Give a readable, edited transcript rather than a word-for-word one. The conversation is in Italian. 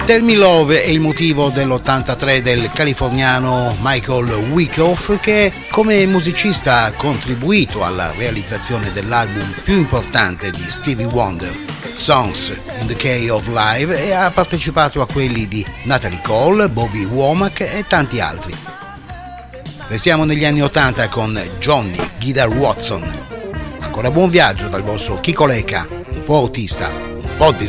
Tell Me Love è il motivo dell'83 del californiano Michael Wyckoff, che come musicista ha contribuito alla realizzazione dell'album più importante di Stevie Wonder, Songs in the Key of Life, e ha partecipato a quelli di Natalie Cole, Bobby Womack e tanti altri. Restiamo negli anni 80 con Johnny Guitar Watson. Ancora buon viaggio dal vostro Chico Lecca, un po' autista, un po'